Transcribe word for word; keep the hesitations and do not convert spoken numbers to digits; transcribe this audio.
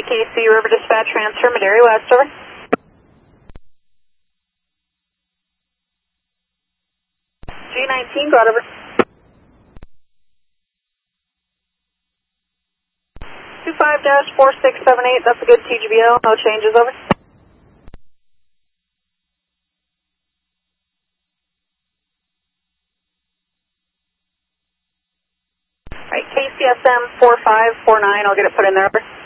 K C River Dispatch, transfer Madera West, over. G nineteen, go out, over. two five dash four six seven eight, that's a good T G B L, no changes, over. Alright, K C S M four five four nine, I'll get it put in there, over.